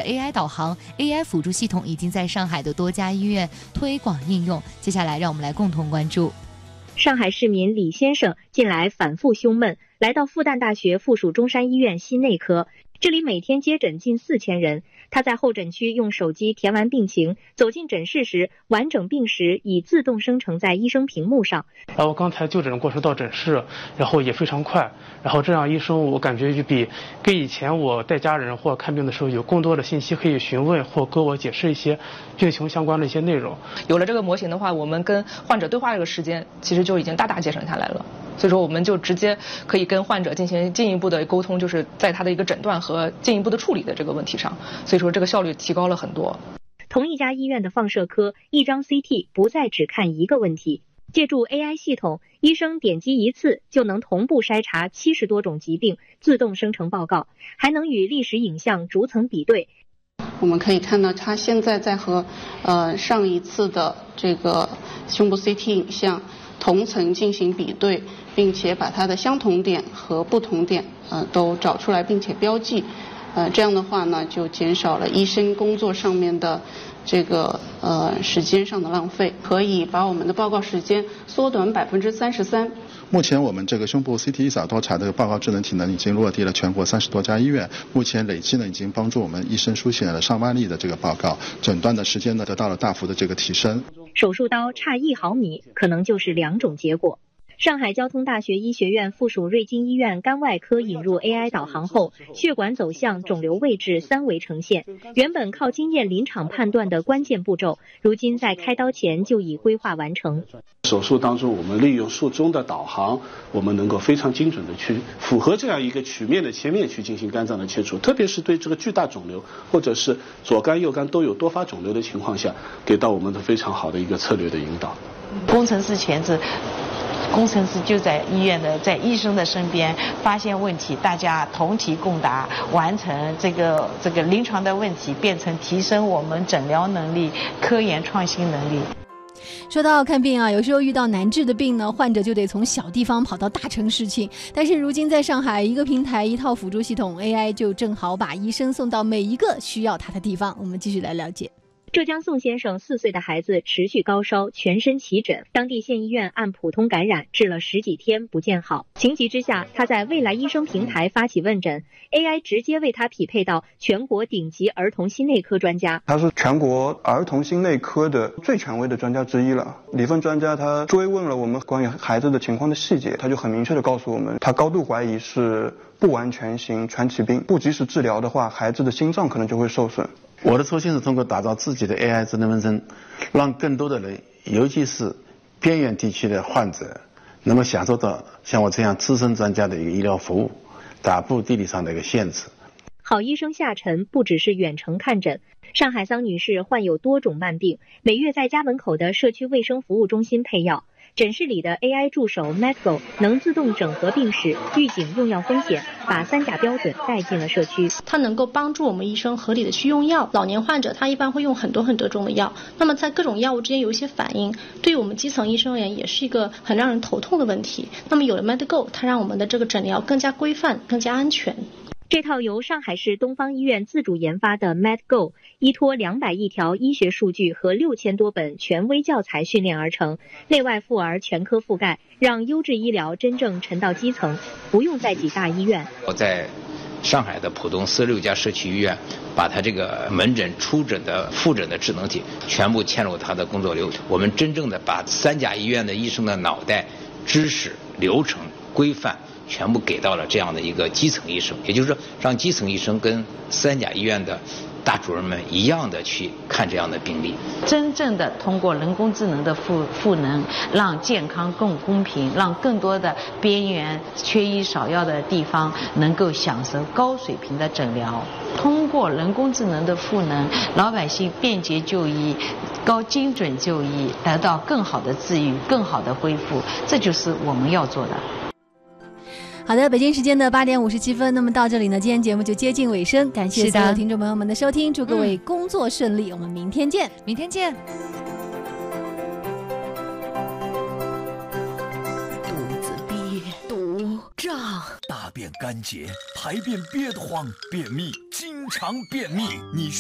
AI 导航、AI 辅助系统已经在上海的多家医院推广应用。接下来，让我们来共同关注。 上海市民李先生近来反复胸闷，来到复旦大学附属中山医院心内科，这里每天接诊近4000人。他在候诊区用手机填完病情，走进诊室时，完整病史已自动生成在医生屏幕上。 然后刚才就诊过程到诊室，然后也非常快，然后这样医生我感觉就比跟以前我带家人或看病的时候有更多的信息可以询问或跟我解释一些病情相关的一些内容。 有了这个模型的话，我们跟患者对话这个时间其实就已经大大节省下来了。所以说我们就直接可以跟患者进行进一步的沟通，就是在他的一个诊断和进一步的处理的这个问题上，所以说这个效率提高了很多。 同一家医院的放射科，一张 CT 不再只看一个问题，借助 AI 系统，医生点击一次就能同步筛查70多种疾病，自动生成报告，还能与历史影像逐层比对。 我们可以看到，他现在在和上一次的这个胸部 CT 影像同层进行比对，并且把它的相同点和不同点都找出来，并且标记。这样的话呢，就减少了医生工作上面的这个时间上的浪费，可以把我们的报告时间缩短33%。 目前我们这个胸部 CT 一扫多查的报告智能体呢，已经落地了全国30多家医院，目前累计呢已经帮助我们医生书写了上万例的这个报告，诊断的时间呢得到了大幅的这个提升。 手术刀差1毫米，可能就是2种结果。上海交通大学医学院附属瑞金医院肝外科引入 AI 导航后，血管走向、肿瘤位置3维呈现。原本靠经验临场判断的关键步骤，如今在开刀前就已规划完成。 手术当中，我们利用术中的导航，我们能够非常精准的去符合这样一个曲面的切面去进行肝脏的切除，特别是对这个巨大肿瘤或者是左肝右肝都有多发肿瘤的情况下，给到我们的非常好的一个策略的引导。 工程师全职。工程师就在医院的，在医生的身边，发现问题，大家同题共答，完成这个临床的问题，变成提升我们诊疗能力、科研创新能力。 说到看病啊，有时候遇到难治的病呢，患者就得从小地方跑到大城市去。但是如今在上海，一个平台一套辅助系统 AI 就正好把医生送到每一个需要他的地方。我们继续来了解。 浙江宋先生4岁的孩子持续高烧，全身起疹，当地县医院按普通感染治了10几天不见好。情急之下，他在未来医生平台发起问诊 ，AI 直接为他匹配到全国顶级儿童心内科专家。 他是全国儿童心内科的最权威的专家之一了。李芬专家他追问了我们关于孩子的情况的细节，他就很明确的告诉我们，他高度怀疑是不完全型传奇病，不及时治疗的话，孩子的心脏可能就会受损。 我的初心是通过打造自己的 AI 智能门诊，让更多的人，尤其是边远地区的患者，能够享受到像我这样资深专家的一个医疗服务，打破地理上的一个限制。 好医生下沉不只是远程看诊。上海桑女士患有多种慢病，每月在家门口的社区卫生服务中心配药。诊室里的 AI 助手 MedGo 能自动整合病史，预警用药风险，把3甲标准带进了社区。 它能够帮助我们医生合理的去用药。老年患者他一般会用很多种的药，那么在各种药物之间有一些反应，对于我们基层医生而言也是一个很让人头痛的问题。那么有了 MedGo， 它让我们的这个诊疗更加规范，更加安全。 这套由上海市东方医院自主研发的 MedGo， 依托200亿条医学数据和6000多本权威教材训练而成，内外妇儿全科覆盖，让优质医疗真正沉到基层，不用再挤大医院。 我在上海的浦东46家社区医院，把它这个门诊、初诊的、复诊的智能体全部嵌入它的工作流程。我们真正的把3甲医院的医生的脑袋、知识、流程、规范全部给到了这样的一个基层医生，也就是说，让基层医生跟3甲医院的大主任们一样的去看这样的病例， 真正的通过人工智能的赋能，让健康更公平，让更多的边缘缺医少药的地方能够享受高水平的诊疗。通过人工智能的赋能，老百姓便捷就医、高精准就医，得到更好的治愈、更好的恢复，这就是我们要做的。 好的，北京时间的8点57分，那么到这里呢，今天节目就接近尾声，感谢所有听众朋友们的收听，祝各位工作顺利，我们明天见， 明天见。 肚子憋，肚胀，大便干结，排便憋得慌，便秘，经常便秘，你